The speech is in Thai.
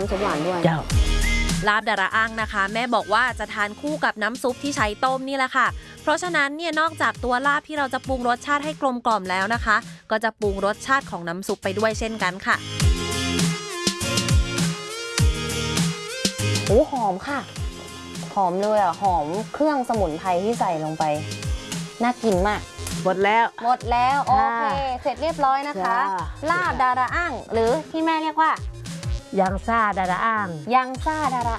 ำซุปหวานด้วยเจ้าลาบดาราอ้างนะคะแม่บอกว่าจะทานคู่กับน้ำซุปที่ใช้ต้มนี่แหละค่ะเพราะฉะนั้นเนี่ยนอกจากตัวลาบที่เราจะปรุงรสชาติให้กลมกล่อมแล้วนะคะก็จะปรุงรสชาติของน้ำซุปไปด้วยเช่นกันค่ะโอ้หอมค่ะหอมเลยอ่ะหอมเครื่องสมุนไพรที่ใส่ลงไปน่ากินมากหมดแล้วหมดแล้วโอเคเสร็จเรียบร้อยนะคะจ้าลาบดาราอ้างหรือที่แม่เรียกว่ายังซ่าดาราอ้างยังซ่าดารา